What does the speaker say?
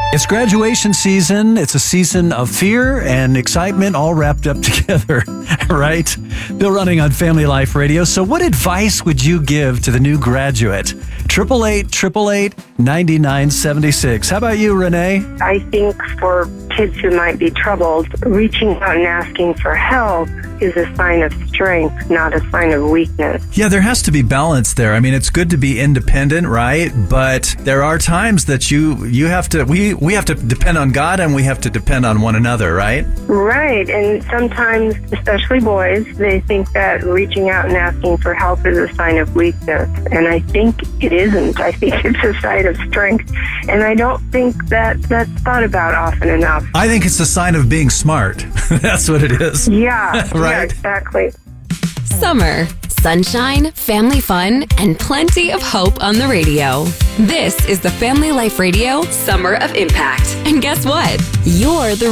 It's graduation season. It's a season of fear and excitement all wrapped up together, right? Bill Running on Family Life Radio. So what advice would you give to the new graduate? 888-888-9976. How about you, Renee? I think for kids who might be troubled, reaching out and asking for help is a sign of strength, not a sign of weakness. Yeah, there has to be balance there. I mean, it's good to be independent, right? But there are times that you have to, we have to depend on God and we have to depend on one another, right? Right. And sometimes, especially boys, they think that reaching out and asking for help is a sign of weakness. And I think it isn't. I think it's a sign of strength. And I don't think that that's thought about often enough. I think it's a sign of being smart. That's what it is. Yeah. Right. Yeah, exactly. Summer, sunshine, family fun, and plenty of hope on the radio. This is the Family Life Radio Summer of Impact. And guess what? You're the